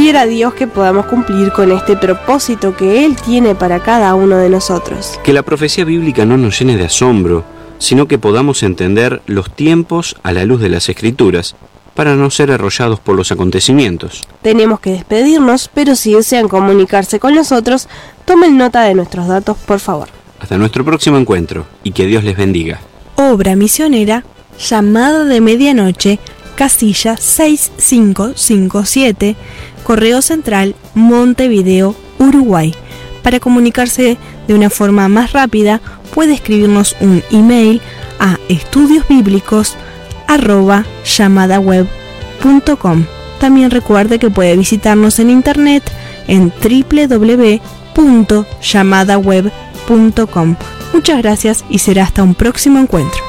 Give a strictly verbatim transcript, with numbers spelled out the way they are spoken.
quiera Dios que podamos cumplir con este propósito que Él tiene para cada uno de nosotros. Que la profecía bíblica no nos llene de asombro, sino que podamos entender los tiempos a la luz de las Escrituras, para no ser arrollados por los acontecimientos. Tenemos que despedirnos, pero si desean comunicarse con nosotros, tomen nota de nuestros datos, por favor. Hasta nuestro próximo encuentro, y que Dios les bendiga. Obra misionera, llamada de medianoche, casilla seis cinco cinco siete, Correo Central, Montevideo, Uruguay. Para comunicarse de una forma más rápida, puede escribirnos un email a estudiosbíblicos arroba llamadaweb punto com. También recuerde que puede visitarnos en internet en doble u doble u doble u punto llamadaweb punto com. Muchas gracias y será hasta un próximo encuentro.